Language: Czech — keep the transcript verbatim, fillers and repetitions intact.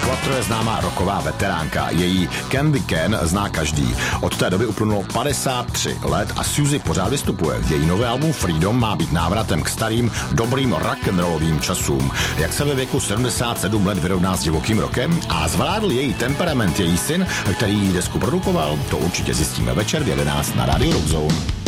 Quattro je známá rocková veteránka. Její Can Be Can zná každý. Od té doby uplynulo padesát tři let a Suzy pořád vystupuje. Její nové album Freedom má být návratem k starým, dobrým rock'n'rollovým časům. Jak se ve věku sedmdesát sedm let vyrovná s divokým rokem a zvládl její temperament její syn, který jí desku produkoval, to určitě zjistíme večer v jedenáct na rádiu Rock Zone.